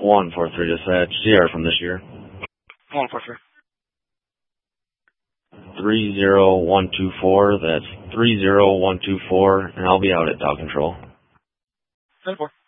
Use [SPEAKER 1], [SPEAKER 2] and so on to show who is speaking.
[SPEAKER 1] 143 dispatch, CR from this year.
[SPEAKER 2] 143.
[SPEAKER 1] 30124, that's 30124, and I'll be out at dog control.
[SPEAKER 2] 10-4.